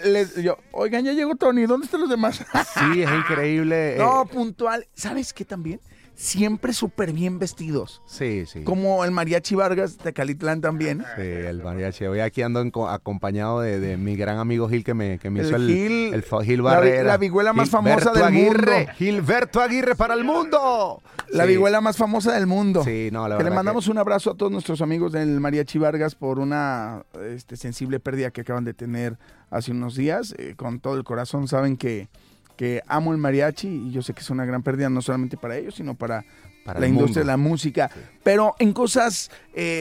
Oigan, ya llegó Tony, ¿dónde están los demás? Sí, es increíble. No, puntual. ¿Sabes qué también? Siempre súper bien vestidos. Sí, sí. Como el Mariachi Vargas de Calitlán también. Sí, el mariachi. Hoy aquí ando acompañado de mi gran amigo Gil que me hizo Gil, Gil Barrera. La vihuela más famosa del mundo. Gilberto Aguirre para el mundo. La vihuela más famosa del mundo. Sí, no, la que verdad. Le mandamos un abrazo a todos nuestros amigos del Mariachi Vargas por una sensible pérdida que acaban de tener hace unos días. Con todo el corazón saben que amo el mariachi y yo sé que es una gran pérdida no solamente para ellos, sino para la industria de la música. Sí. Pero en cosas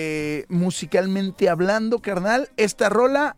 musicalmente hablando, carnal, esta rola,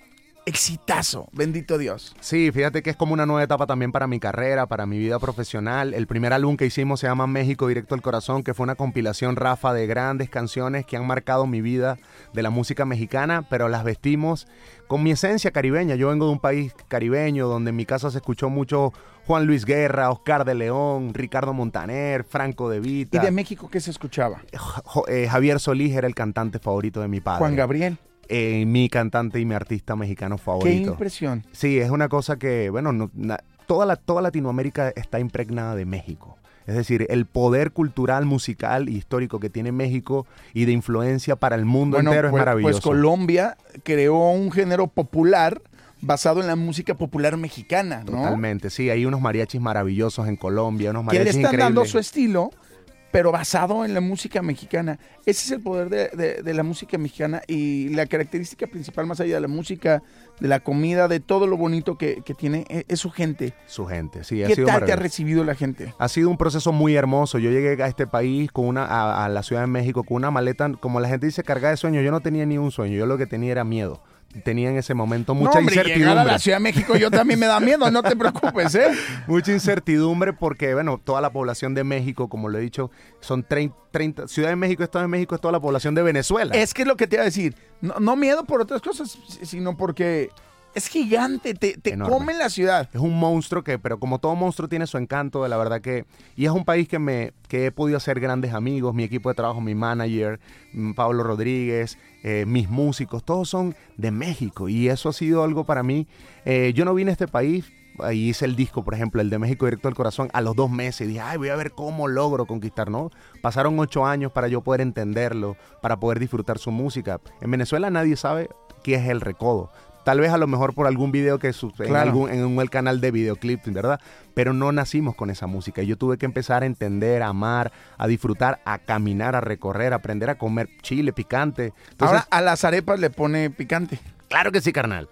exitazo, bendito Dios. Sí, fíjate que es como una nueva etapa también para mi carrera, para mi vida profesional. El primer álbum que hicimos se llama México Directo al Corazón, que fue una compilación, Rafa, de grandes canciones que han marcado mi vida de la música mexicana, pero las vestimos con mi esencia caribeña. Yo vengo de un país caribeño donde en mi casa se escuchó mucho Juan Luis Guerra, Oscar de León, Ricardo Montaner, Franco De Vita. ¿Y de México qué se escuchaba? Javier Solís era el cantante favorito de mi padre. Juan Gabriel. Mi cantante y mi artista mexicano favorito. ¡Qué impresión! Sí, es una cosa que, bueno, toda Latinoamérica está impregnada de México. Es decir, el poder cultural, musical y histórico que tiene México y de influencia para el mundo entero es maravilloso. Pues Colombia creó un género popular basado en la música popular mexicana, ¿no? Totalmente, sí. Hay unos mariachis maravillosos en Colombia, unos mariachis que le están increíbles. Dando su estilo, pero basado en la música mexicana. Ese es el poder de la música mexicana y la característica principal, más allá de la música, de la comida, de todo lo bonito que tiene, es su gente. Su gente, sí. ¿Qué tal te ha recibido la gente? Ha sido un proceso muy hermoso. Yo llegué a este país a la Ciudad de México con una maleta, como la gente dice, cargada de sueños. Yo no tenía ni un sueño, yo lo que tenía era miedo. Tenía en ese momento mucha incertidumbre. Llegar a la Ciudad de México yo también me da miedo, no te preocupes, ¿eh? Mucha incertidumbre porque, bueno, toda la población de México, como lo he dicho, son 30. Ciudad de México, Estado de México es toda la población de Venezuela. Es que es lo que te iba a decir. No miedo por otras cosas, sino porque es gigante, te come la ciudad. Es un monstruo pero como todo monstruo tiene su encanto, de la verdad que... Y es un país que he podido hacer grandes amigos, mi equipo de trabajo, mi manager, Pablo Rodríguez, mis músicos, todos son de México y eso ha sido algo para mí. Yo no vine a este país, ahí hice el disco, por ejemplo, el de México Directo al Corazón, a los 2 meses y dije, voy a ver cómo logro conquistar, ¿no? Pasaron 8 años para yo poder entenderlo, para poder disfrutar su música. En Venezuela nadie sabe qué es el recodo. Tal vez a lo mejor por algún video que en el canal de videoclips, ¿verdad? Pero no nacimos con esa música. Yo tuve que empezar a entender, a amar, a disfrutar, a caminar, a recorrer, a aprender a comer chile, picante. Entonces, ahora a las arepas le pone picante. Claro que sí, carnal.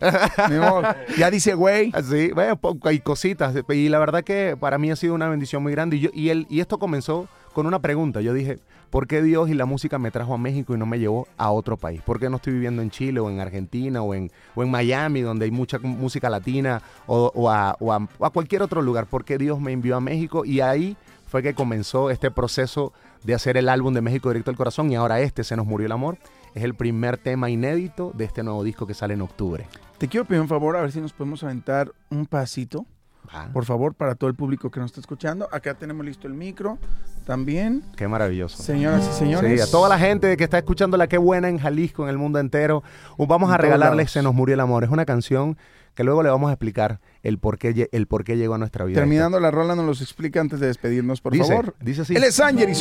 Ya dice güey. Sí, bueno, hay cositas. Y la verdad que para mí ha sido una bendición muy grande. Y esto comenzó con una pregunta. Yo dije, ¿por qué Dios y la música me trajo a México y no me llevó a otro país? ¿Por qué no estoy viviendo en Chile o en Argentina o en Miami, donde hay mucha música latina o a cualquier otro lugar? ¿Por qué Dios me envió a México? Y ahí fue que comenzó este proceso de hacer el álbum de México Directo al Corazón y ahora Se nos murió el amor. Es el primer tema inédito de este nuevo disco que sale en octubre. Te quiero pedir un favor, a ver si nos podemos aventar un pasito. Por favor, para todo el público que nos está escuchando. Acá tenemos listo el micro también. Qué maravilloso. Señoras y señores. Sí, a toda la gente que está escuchando la Qué Buena en Jalisco, en el mundo entero, vamos a regalarles Se nos murió el amor. Es una canción que luego le vamos a explicar el por qué llegó a nuestra vida. Terminando la rola, nos los explica antes de despedirnos, por favor. Dice así. Él es Ángel y